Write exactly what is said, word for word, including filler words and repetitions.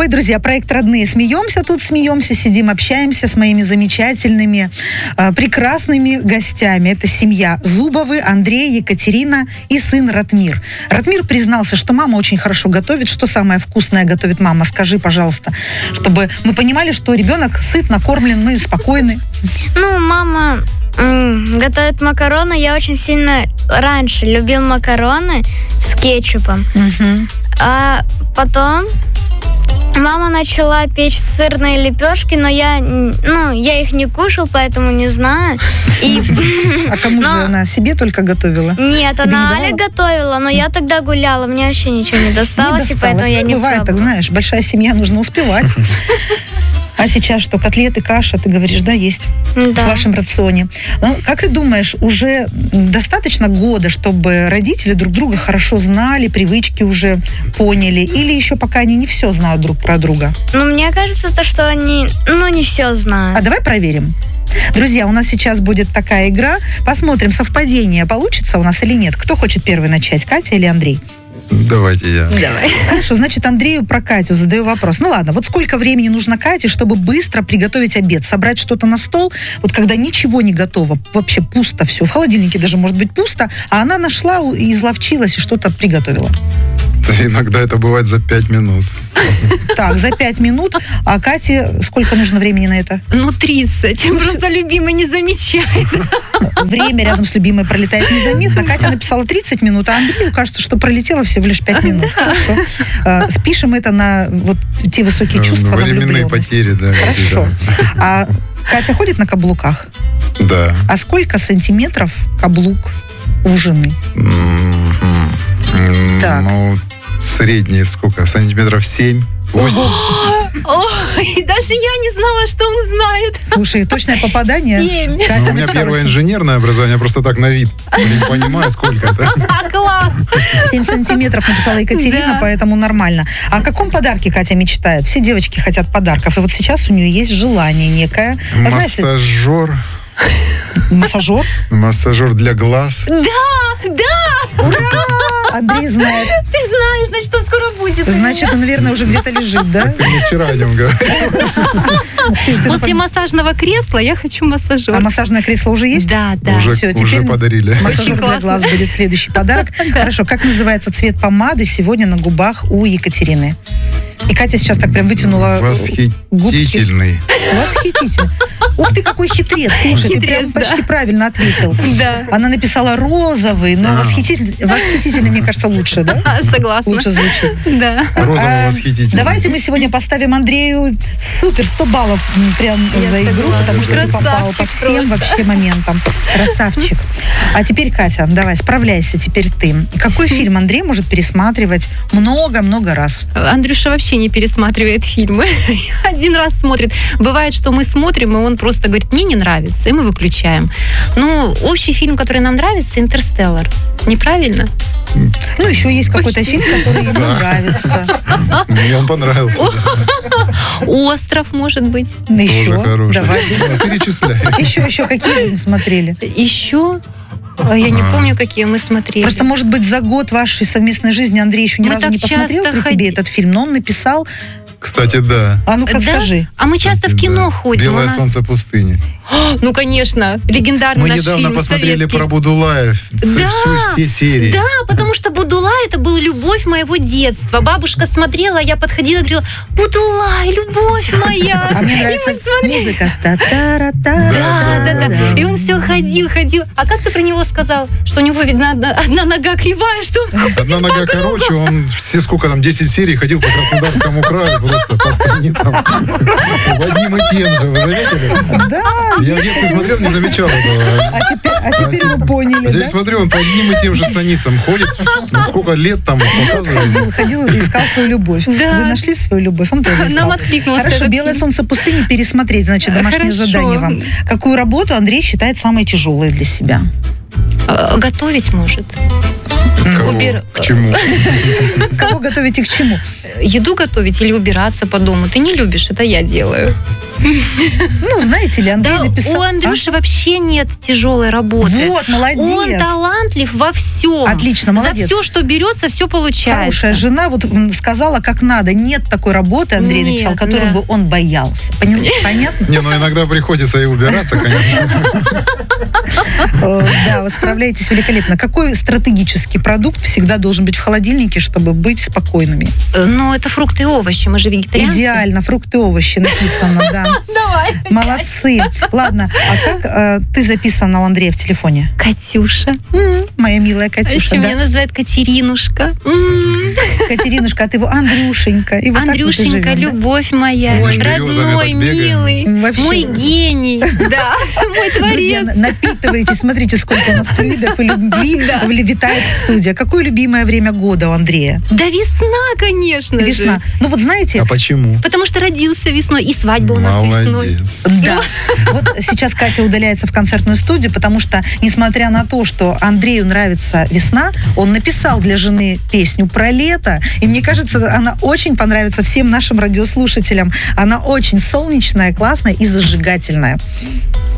Ой, друзья, проект «Родные». Смеемся тут, смеемся, сидим, общаемся с моими замечательными, э, прекрасными гостями. Это семья Зубовы, Андрей, Екатерина и сын Ратмир. Ратмир признался, что мама очень хорошо готовит. Что самое вкусное готовит мама? Скажи, пожалуйста, чтобы мы понимали, что ребенок сыт, накормлен, мы спокойны. Ну, мама м- готовит макароны. Я очень сильно раньше любил макароны с кетчупом. Угу. А потом мама начала печь сырные лепешки, но я, ну, я их не кушал, поэтому не знаю. И... А кому же она? Себе только готовила? Нет, Тебе она не Аля готовила, но я тогда гуляла, мне вообще ничего не досталось, не и поэтому досталось. я не Бывает так, пробовала. знаешь, большая семья, нужно успевать. А сейчас что, котлеты, каша, ты говоришь, да, есть Да. в вашем рационе. Ну, как ты думаешь, уже достаточно года, чтобы родители друг друга хорошо знали, привычки уже поняли? Или еще пока они не все знают друг про друга? Ну, мне кажется, то, что они, ну, не все знают. А давай проверим. Друзья, у нас сейчас будет такая игра. Посмотрим, совпадение получится у нас или нет. Кто хочет первый начать, Катя или Андрей? Давайте я. Давай. Хорошо, значит, Андрею про Катю задаю вопрос. Ну ладно, вот сколько времени нужно Кате, чтобы быстро приготовить обед, собрать что-то на стол, вот когда ничего не готово, вообще пусто все, в холодильнике даже может быть пусто, а она нашла, изловчилась и что-то приготовила. Иногда это бывает за пять минут. Так, за пять минут, а Кате сколько нужно времени на это? Ну, тридцать. Просто любимый не замечает. Время рядом с любимой пролетает незаметно. Катя написала тридцать минут, а Андрею кажется, что пролетело всего лишь пять минут. Хорошо. Э, Спишем это на вот те высокие чувства, на Временные влюбленность. потери, да. Хорошо. А Катя ходит на каблуках? Да. А сколько сантиметров каблук у жены? М-м-м. Так. Ну, средний сколько? Сантиметров семь? восемь? Ой, даже я не знала, что он знает. Слушай, точное попадание. Семь. Ну, Катя у меня написала первое семь. инженерное образование, просто так на вид. Не понимаю, сколько это. А, класс. семь сантиметров написала Екатерина, Да. поэтому нормально. А о каком подарке Катя мечтает? Все девочки хотят подарков. И вот сейчас у нее есть желание некое. А знаешь, Массажер. массажер? Массажер для глаз. Да, да. Андрей знает. Ты знаешь, значит, он скоро будет. у Значит, меня. он, наверное, уже где-то лежит, да? Ты мне вчера о нем говорил. Ты- ты После напом- массажного кресла я хочу массажер. А массажное кресло уже есть? Да, да. Уже, Всё, уже теперь подарили. Массажер для Классно. глаз будет следующий подарок. Хорошо, как называется цвет помады сегодня на губах у Екатерины? И Катя сейчас так прям вытянула э, губки. Восхитительный. Восхитительно. Ух ты, какой хитрец. Слушай, ты Хитрец, прям да. почти правильно ответил. Да. Она написала розовый, но А. восхитительный, восхитительный, мне кажется, лучше, да? А, согласна. Лучше звучит. Да. Розовый А, восхитительный. Давайте мы сегодня поставим Андрею супер сто баллов м, прям Я за игру, согласна. потому что ты попал Красавчик по всем просто. вообще моментам. Красавчик. А теперь, Катя, давай, справляйся, теперь ты. Какой фильм Андрей может пересматривать много-много раз? Андрюша вообще не пересматривает фильмы. Один раз смотрит. Бывает, что мы смотрим, и он просто говорит, мне не нравится, и мы выключаем. Ну, общий фильм, который нам нравится, «Интерстеллар». Неправильно? Ну, еще есть какой-то Почти. фильм, который ему нравится. Мне он понравился. да. «Остров», может быть. Тоже Еще. хороший. Давай. Ну, перечисляй. Еще, еще какие вы смотрели? Еще... а Я не А. помню, какие мы смотрели. Просто, может быть, за год вашей совместной жизни Андрей еще ни Мы разу так не посмотрел часто при тебе ходи- этот фильм, но он написал. Кстати, да. А ну-ка, Да? скажи. А мы часто в Кстати, кино да. ходим. «Белое у нас- солнце пустыни». Ну, конечно, легендарный Мы наш недавно фильм посмотрели советский. про Будулаев. С- Да, всю- все серии. Да, потому что Будулай — это была любовь моего детства. Бабушка смотрела, а я подходила и говорила, Будулай, любовь моя. А мне И мы нравится смотрели. музыка. Та-та-ра-та-ра. Да, да, да. Да. И он все ходил, ходил. А как ты про него сказал? Что у него, видно, одна, одна нога кривая, что он Одна нога короче, он все сколько там, десять серий ходил по Краснодарскому краю просто по страницам. В одним и тем же, вы заметили? Да. Я в детстве смотрел, не замечал этого. А теперь, а теперь мы поняли, Я да? смотрю, он по одним и тем же страницам ходит. Ну, сколько лет там показывает. Ходил, ходил и искал свою любовь. Да. Вы нашли свою любовь? Он тоже искал. Нам откликнулся Хорошо, этот «Белое фильм. солнце пустыни» пересмотреть, значит, домашнее Хорошо. задание вам. Какую работу Андрей считает самой тяжелой для себя? э, готовить может. Кого? Убир- К чему? Кого готовите к чему? Еду готовить или убираться по дому? Ты не любишь, это я делаю. Ну, знаете ли, Андрей Да, написал... у Андрюши вообще нет тяжелой А? работы. Вот, молодец. Он талантлив во всем. Отлично, молодец. За все, что берется, все получается. Хорошая жена вот м, сказала, как надо. Нет такой работы, Андрей Нет, написал, которой да. бы он боялся. Понял- Понятно? Не, ну иногда приходится и убираться, конечно. Э, Да, вы справляетесь великолепно. Какой стратегический продукт всегда должен быть в холодильнике, чтобы быть спокойными? Э, Ну, это фрукты и овощи, мы же вегетарианцы. Идеально, фрукты, овощи написано, да. Давай. Молодцы. Ладно, а как э, ты записана у Андрея в телефоне? Катюша. М, Моя милая А Катюша, еще меня да? называют Катеринушка. М. Катеринушка, а ты его Андрюшенька. И вот так вот и Андрюшенька, живем, да? любовь моя, Ой, между березами родной, так бегаем. милый, Вообще. мой гений, да, мой Друзья, творец. на- напитывайтесь, смотрите, сколько у нас флюидов и любви влетает в студию. Какое любимое время года у Андрея? Да весна, конечно же. Весна. Ну вот знаете, А почему? Потому что родился весной, и свадьба у нас весной. Молодец. да. Вот сейчас Катя удаляется в концертную студию, потому что, несмотря на то, что Андрею нравится весна, он написал для жены песню про лето, и мне кажется, она очень понравится всем нашим радиослушателям. Она очень солнечная, классная и зажигательная.